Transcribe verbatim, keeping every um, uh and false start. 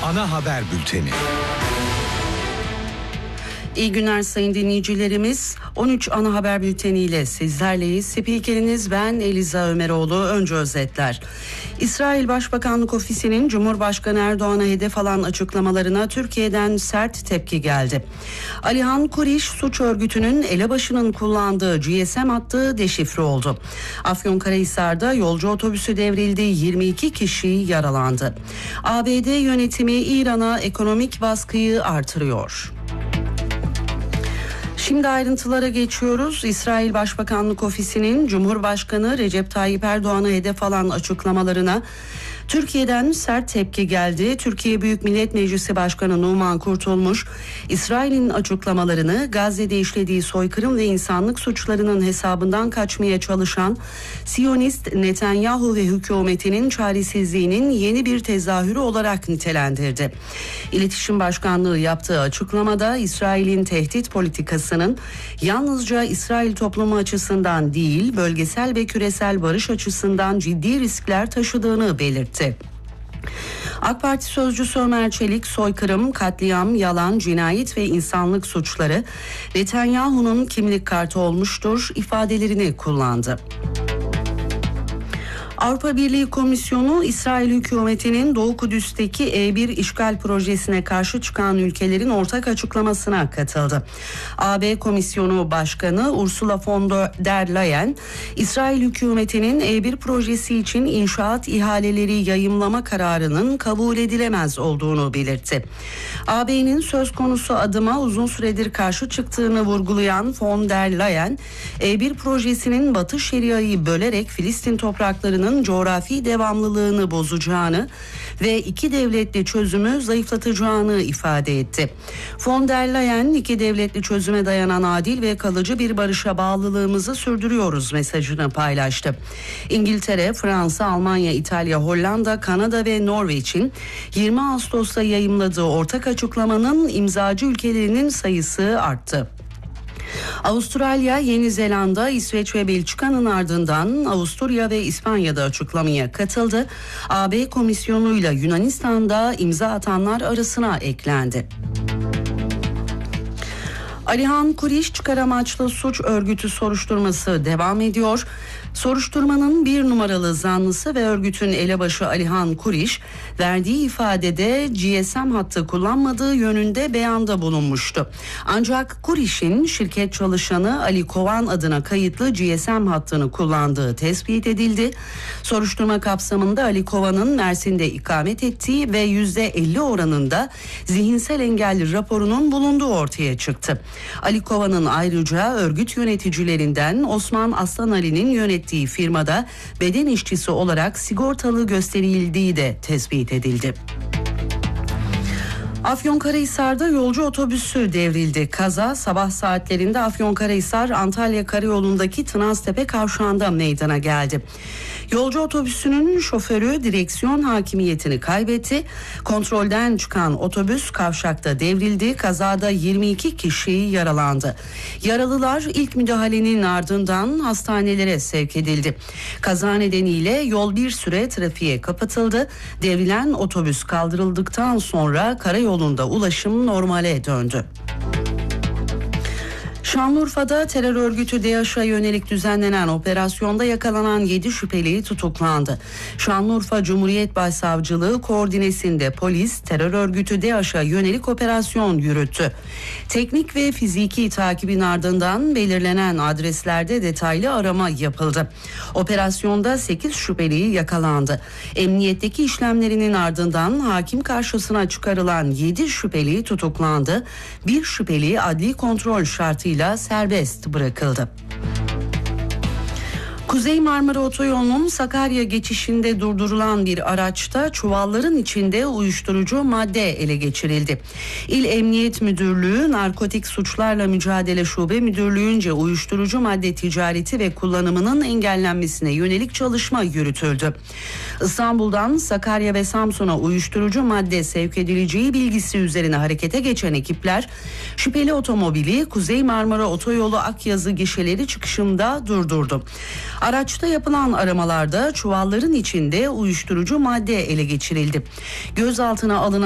ana haber bülteni. İyi günler sayın dinleyicilerimiz. on üç ana haber bülteniyle sizlerleyiz. Spikeriniz ben Eliza Ömeroğlu. Önce özetler. İsrail Başbakanlık Ofisi'nin Cumhurbaşkanı Erdoğan'a hedef alan açıklamalarına Türkiye'den sert tepki geldi. Alihan Kuriş suç örgütünün elebaşının kullandığı G S M hattı deşifre oldu. Afyonkarahisar'da yolcu otobüsü devrildi, yirmi iki kişi yaralandı. A B D yönetimi İran'a ekonomik baskıyı artırıyor. Şimdi ayrıntılara geçiyoruz. İsrail Başbakanlık Ofisi'nin Cumhurbaşkanı Recep Tayyip Erdoğan'a hedef alan açıklamalarına Türkiye'den sert tepki geldi. Türkiye Büyük Millet Meclisi Başkanı Numan Kurtulmuş, İsrail'in açıklamalarını Gazze'de işlediği soykırım ve insanlık suçlarının hesabından kaçmaya çalışan Siyonist Netanyahu ve hükümetinin çaresizliğinin yeni bir tezahürü olarak nitelendirdi. İletişim Başkanlığı yaptığı açıklamada İsrail'in tehdit politikasının yalnızca İsrail toplumu açısından değil, bölgesel ve küresel barış açısından ciddi riskler taşıdığını belirtti. AK Parti sözcüsü Ömer Çelik, soykırım, katliam, yalan, cinayet ve insanlık suçları Netanyahu'nun kimlik kartı olmuştur ifadelerini kullandı. Avrupa Birliği Komisyonu, İsrail hükümetinin Doğu Kudüs'teki E bir işgal projesine karşı çıkan ülkelerin ortak açıklamasına katıldı. A B Komisyonu Başkanı Ursula von der Leyen, İsrail hükümetinin E bir projesi için inşaat ihaleleri yayımlama kararının kabul edilemez olduğunu belirtti. A B'nin söz konusu adıma uzun süredir karşı çıktığını vurgulayan von der Leyen, E bir projesinin Batı Şeria'yı bölerek Filistin topraklarının coğrafi devamlılığını bozacağını ve iki devletli çözümü zayıflatacağını ifade etti. Von der Leyen, iki devletli çözüme dayanan adil ve kalıcı bir barışa bağlılığımızı sürdürüyoruz mesajını paylaştı. İngiltere, Fransa, Almanya, İtalya, Hollanda, Kanada ve Norveç'in yirmi Ağustos'ta yayımladığı ortak açıklamanın imzacı ülkelerinin sayısı arttı. Avustralya, Yeni Zelanda, İsveç ve Belçika'nın ardından Avusturya ve İspanya'da açıklamaya katıldı. A B Komisyonu'yla Yunanistan'da imza atanlar arasına eklendi. Alihan Kuriş çıkar amaçlı suç örgütü soruşturması devam ediyor. Soruşturmanın bir numaralı zanlısı ve örgütün elebaşı Alihan Kuriş, verdiği ifadede G S M hattı kullanmadığı yönünde beyanda bulunmuştu. Ancak Kuriş'in şirket çalışanı Ali Kovan adına kayıtlı G S M hattını kullandığı tespit edildi. Soruşturma kapsamında Ali Kovan'ın Mersin'de ikamet ettiği ve yüzde elli oranında zihinsel engelli raporunun bulunduğu ortaya çıktı. Ali Kovan'ın ayrıca örgüt yöneticilerinden Osman Aslanali'nin yönettiği firmada beden işçisi olarak sigortalı gösterildiği de tespit edildi. Afyonkarahisar'da yolcu otobüsü devrildi. Kaza sabah saatlerinde Afyonkarahisar Antalya Karayolu'ndaki Tınaztepe kavşağında meydana geldi. Yolcu otobüsünün şoförü direksiyon hakimiyetini kaybetti. Kontrolden çıkan otobüs kavşakta devrildi. Kazada yirmi iki kişi yaralandı. Yaralılar ilk müdahalenin ardından hastanelere sevk edildi. Kaza nedeniyle yol bir süre trafiğe kapatıldı. Devrilen otobüs kaldırıldıktan sonra karayolunda ulaşım normale döndü. Şanlıurfa'da terör örgütü DAEŞ'a yönelik düzenlenen operasyonda yakalanan yedi şüpheli tutuklandı. Şanlıurfa Cumhuriyet Başsavcılığı koordinesinde polis terör örgütü DAEŞ'a yönelik operasyon yürüttü. Teknik ve fiziki takibin ardından belirlenen adreslerde detaylı arama yapıldı. Operasyonda sekiz şüpheli yakalandı. Emniyetteki işlemlerinin ardından hakim karşısına çıkarılan yedi şüpheli tutuklandı. Bir şüpheli adli kontrol şartıyla serbest bırakıldı. Kuzey Marmara Otoyolu'nun Sakarya geçişinde durdurulan bir araçta çuvalların içinde uyuşturucu madde ele geçirildi. İl Emniyet Müdürlüğü Narkotik Suçlarla Mücadele Şube Müdürlüğü'nce uyuşturucu madde ticareti ve kullanımının engellenmesine yönelik çalışma yürütüldü. İstanbul'dan Sakarya ve Samsun'a uyuşturucu madde sevk edileceği bilgisi üzerine harekete geçen ekipler şüpheli otomobili Kuzey Marmara Otoyolu Akyazı gişeleri çıkışında durdurdu. Araçta yapılan aramalarda çuvalların içinde uyuşturucu madde ele geçirildi. Gözaltına alınan